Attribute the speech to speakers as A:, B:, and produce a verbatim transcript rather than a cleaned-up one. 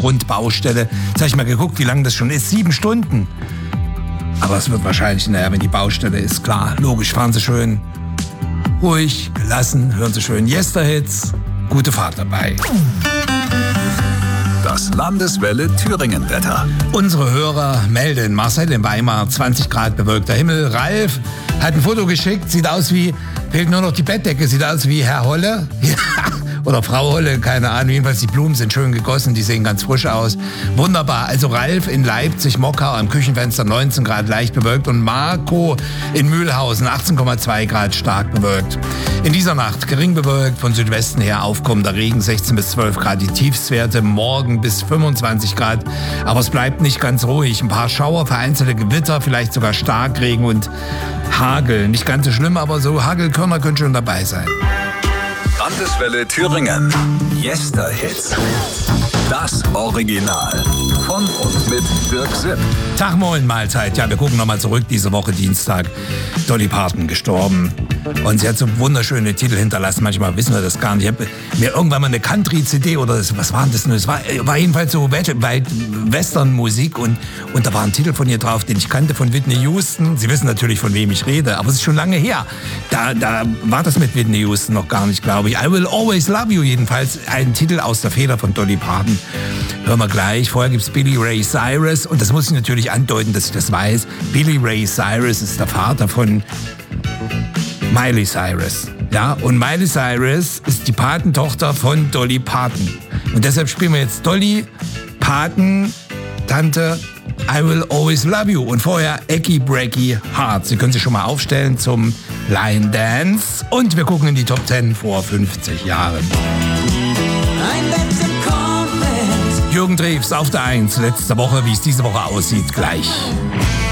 A: Untergrundbaustelle. Jetzt habe ich mal geguckt, wie lange das schon ist. Sieben Stunden. Aber es wird wahrscheinlich, naja, wenn die Baustelle ist, klar, logisch, fahren Sie schön ruhig, gelassen, hören Sie schön Yesterhits. Gute Fahrt dabei.
B: Das Landeswelle Thüringen-Wetter.
A: Unsere Hörer melden: Marcel in Weimar, zwanzig Grad bewölkter Himmel. Ralf hat ein Foto geschickt, sieht aus wie, fehlt nur noch die Bettdecke, sieht aus wie Herr Holle. Oder Frau Holle, keine Ahnung. Jedenfalls die Blumen sind schön gegossen, die sehen ganz frisch aus. Wunderbar. Also Ralf in Leipzig, Mockau am Küchenfenster neunzehn Grad leicht bewölkt und Marco in Mühlhausen achtzehn Komma zwei Grad stark bewölkt. In dieser Nacht gering bewölkt, von Südwesten her aufkommender Regen, sechzehn bis zwölf Grad die Tiefstwerte, morgen bis fünfundzwanzig Grad. Aber es bleibt nicht ganz ruhig. Ein paar Schauer, vereinzelte Gewitter, vielleicht sogar Starkregen und Hagel. Nicht ganz so schlimm, aber so Hagelkörner können schon dabei sein.
B: Landeswelle Thüringen. Yesterhits. Das Original. Von und mit Dirk Sipp.
A: Tag, moin, Mahlzeit. Ja, wir gucken nochmal zurück. Diese Woche Dienstag. Dolly Parton gestorben. Und sie hat so wunderschöne Titel hinterlassen. Manchmal wissen wir das gar nicht. Ich habe mir irgendwann mal eine Country-C D oder das, was war das denn? Es war, war jedenfalls so Western-Musik und, und da war ein Titel von ihr drauf, den ich kannte, von Whitney Houston. Sie wissen natürlich, von wem ich rede, aber es ist schon lange her. Da, da war das mit Whitney Houston noch gar nicht, glaube ich. I Will Always Love You jedenfalls. Ein Titel aus der Feder von Dolly Parton. Hören wir gleich. Vorher gibt's Billy Ray Cyrus und das muss ich natürlich andeuten, dass ich das weiß. Billy Ray Cyrus ist der Vater von Miley Cyrus. Ja, und Miley Cyrus ist die Patentochter von Dolly Parton. Und deshalb spielen wir jetzt Dolly Parton, Tante, I Will Always Love You. Und vorher Ecki Brecky Heart. Sie können sich schon mal aufstellen zum Line Dance. Und wir gucken in die Top zehn vor fünfzig Jahren. Jürgen Drews auf der eins. Letzte Woche, wie es diese Woche aussieht, gleich.